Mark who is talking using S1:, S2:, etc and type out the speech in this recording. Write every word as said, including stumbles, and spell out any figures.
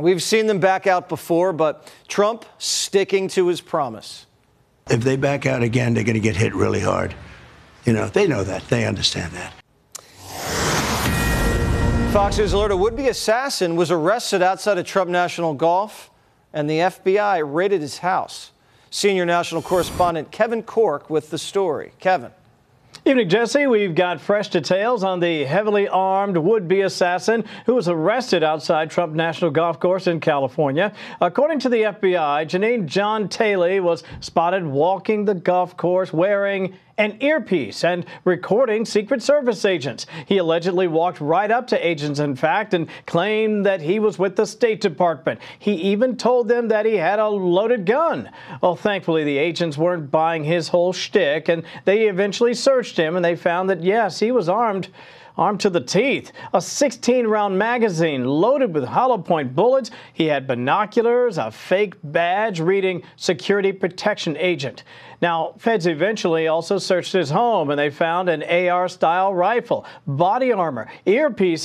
S1: And we've seen them back out before, but Trump sticking to his promise.
S2: If they back out again, they're going to get hit really hard. You know, they know that. They understand that.
S1: Fox News alert: a would-be assassin was arrested outside of Trump National Golf, and the F B I raided his house. Senior national correspondent Kevin Corke with the story. Kevin.
S3: Evening, Jesse. We've got fresh details on the heavily armed would-be assassin who was arrested outside Trump National Golf Course in California. According to the F B I, Janine John Taylor was spotted walking the golf course wearing an earpiece and recording Secret Service agents. He allegedly walked right up to agents, in fact, and claimed that he was with the State Department. He even told them that he had a loaded gun. Well, thankfully, the agents weren't buying his whole shtick, and they eventually searched him, and they found that, yes, he was armed. Armed to the teeth, a sixteen round magazine loaded with hollow point bullets. He had binoculars, a fake badge reading security protection agent. Now, feds eventually also searched his home, and they found an A R style rifle, body armor, earpiece.